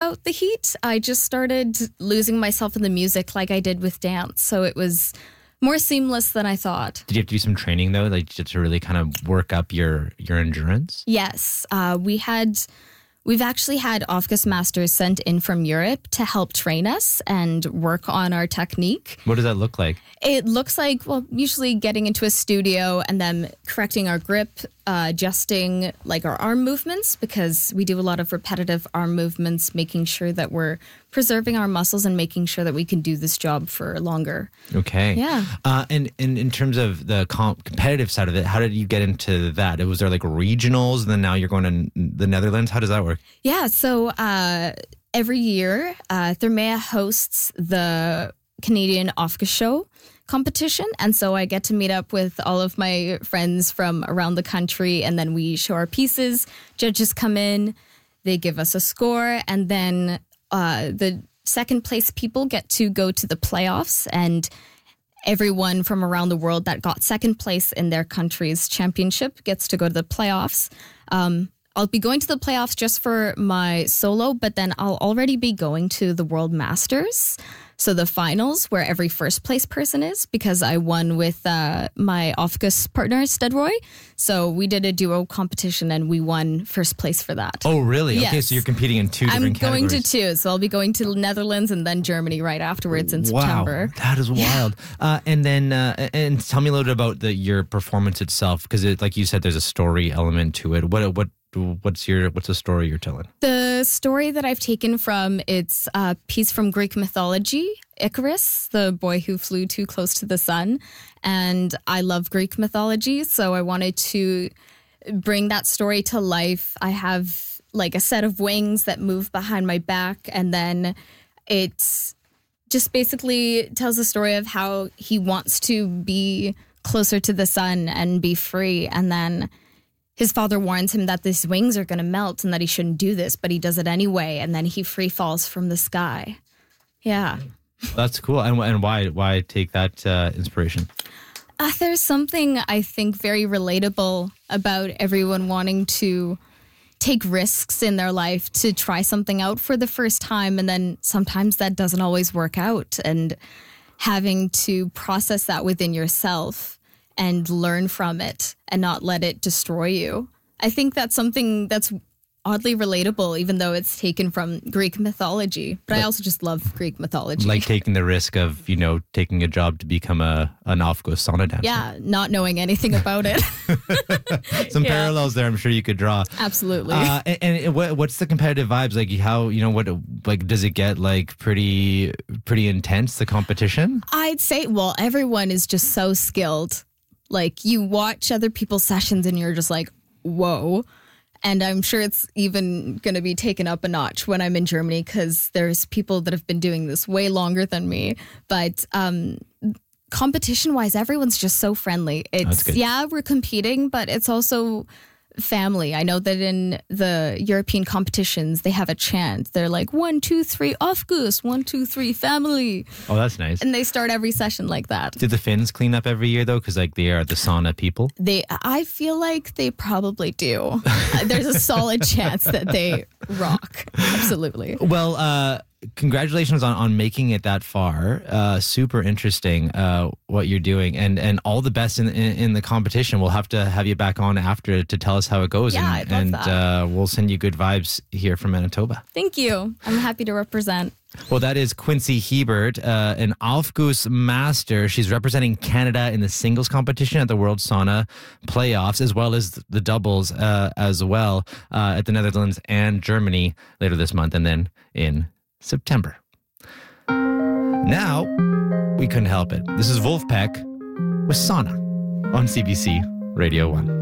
about the heat. I just started losing myself in the music like I did with dance. So it was more seamless than I thought. Did you have to do some training though, like just to really kind of work up your endurance? Yes. We've actually had Ofgus masters sent in from Europe to help train us and work on our technique. What does that look like? It looks like, well, usually getting into a studio and then correcting our grip, adjusting like our arm movements, because we do a lot of repetitive arm movements, making sure that we're preserving our muscles and making sure that we can do this job for longer. Okay. Yeah. And in terms of the competitive side of it, how did you get into that? Was there like regionals and then now you're going to the Netherlands? How does that work? Yeah. So every year, Thermea hosts the Canadian Ofgus Show competition. And so I get to meet up with all of my friends from around the country, and then we show our pieces. Judges come in, they give us a score, and then the second place people get to go to the playoffs, and everyone from around the world that got second place in their country's championship gets to go to the playoffs. I'll be going to the playoffs just for my solo, but then I'll already be going to the World Masters. So the finals, where every first place person is, because I won with my Ofgus partner, Stedroy. So we did a duo competition and we won first place for that. Oh, really? Yes. Okay, so you're competing in two different categories. I'm going to two. So I'll be going to the Netherlands and then Germany right afterwards in September. Wow, that is wild. And then, and tell me a little bit about your performance itself, because like you said, there's a story element to it. What's the story you're telling? The story that I've taken from, it's a piece from Greek mythology, Icarus, the boy who flew too close to the sun. And I love Greek mythology, so I wanted to bring that story to life. I have like a set of wings that move behind my back, and then it's just basically tells the story of how he wants to be closer to the sun and be free, and then his father warns him that these wings are going to melt and that he shouldn't do this, but he does it anyway, and then he free falls from the sky. Yeah. That's cool. And why take that inspiration? There's something I think very relatable about everyone wanting to take risks in their life, to try something out for the first time, and then sometimes that doesn't always work out, and having to process that within yourself and learn from it and not let it destroy you. I think that's something that's oddly relatable, even though it's taken from Greek mythology. But I also just love Greek mythology. Like taking the risk of, taking a job to become an Ofgus sauna dancer. Yeah, not knowing anything about it. Some parallels there I'm sure you could draw. Absolutely. And what's the competitive vibes? Like does it get like pretty intense, the competition? I'd say, well, everyone is just so skilled. Like, you watch other people's sessions and you're just like, whoa. And I'm sure it's even going to be taken up a notch when I'm in Germany, because there's people that have been doing this way longer than me. But competition-wise, everyone's just so friendly. We're competing, but it's also family. I know that in the European competitions, they have a chant. They're like, 1, 2, 3, Ofgus, 1, 2, 3, family. Oh, that's nice. And they start every session like that. Do the Finns clean up every year, though? Because they are the sauna people. I feel like they probably do. There's a solid chance that they rock. Absolutely. Well, congratulations on making it that far. Super interesting what you're doing, and all the best in the competition. We'll have to have you back on after to tell us how it goes. Yeah, I'd love that. We'll send you good vibes here from Manitoba. Thank you. I'm happy to represent. Well, that is Quincy Hebert, an Ofgus master. She's representing Canada in the singles competition at the World Sauna Playoffs, as well as the doubles as well at the Netherlands and Germany later this month, and then in September. Now, we couldn't help it. This is Wolfpack with Sauna on CBC Radio 1.